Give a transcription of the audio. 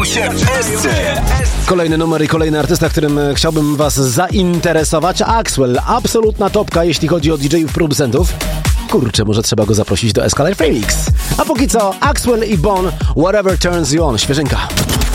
Bawią się w SC. Kolejny numer i kolejny artysta, którym chciałbym was zainteresować. Axwell, absolutna topka, jeśli chodzi o DJ-ów, producentów. Kurczę, może trzeba go zaprosić do Escalade Felix. A póki co, Axwell i Bon, Whatever Turns You On, świeżynka.